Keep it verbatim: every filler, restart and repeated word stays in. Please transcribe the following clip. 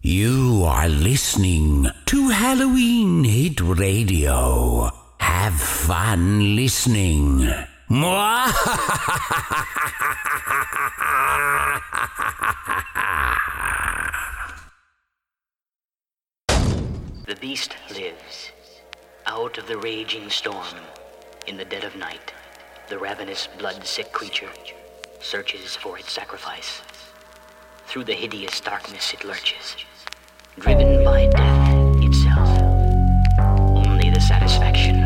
You are listening to Halloween Hit Radio. Have fun listening. The beast lives. Out of the raging storm, in the dead of night, the ravenous, blood-sick creature searches for its sacrifice. Through the hideous darkness it lurches, driven by death itself. Only the satisfaction